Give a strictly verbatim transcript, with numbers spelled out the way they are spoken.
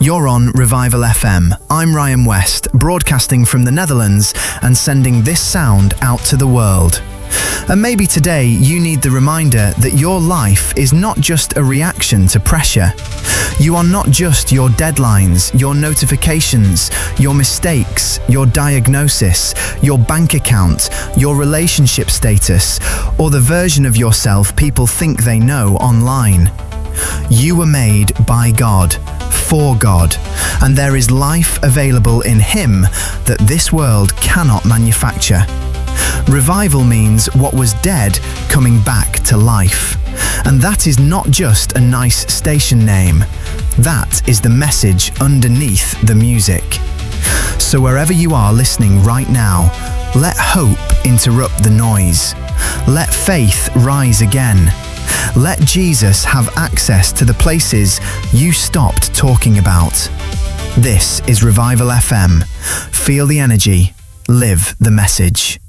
You're on Revival F M. I'm Ryan West, broadcasting from the Netherlands and sending this sound out to the world. And maybe today you need the reminder that your life is not just a reaction to pressure. You are not just your deadlines, your notifications, your mistakes, your diagnosis, your bank account, your relationship status, or the version of yourself people think they know online. You were made by God, for God, and there is life available in Him that this world cannot manufacture. Revival means what was dead coming back to life. And that is not just a nice station name. That is the message underneath the music. So wherever you are listening right now, let hope interrupt the noise. Let faith rise again. Let Jesus have access to the places you stopped talking about. This is Revival F M. Feel the energy. Live the message.